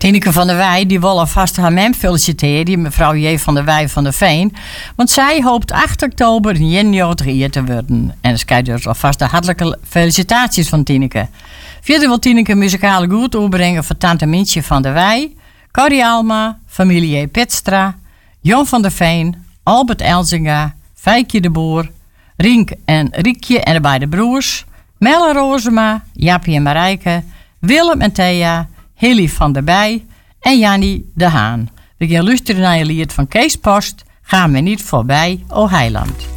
Tineke van der Wij die wil alvast haar mem feliciteren, die mevrouw J. van der Wij van der Veen. Want zij hoopt 8 oktober 91 jaar te worden. En dus krijg je dus alvast de hartelijke felicitaties van Tineke. Verder wil Tineke muzikale goed overbrengen voor tante Mintje van der Wij, Corrie Alma, familie J. Pitstra, Jon van der Veen, Albert Elzinga, Fijkje de Boer, Rink en Riekje en de beide broers, Melle Rozema, Jappie en Marijke, Willem en Thea, Hilly van der Bij en Jannie de Haan. We gaan luisteren naar je lied van Kees Post, Gaan we niet voorbij, o Heiland.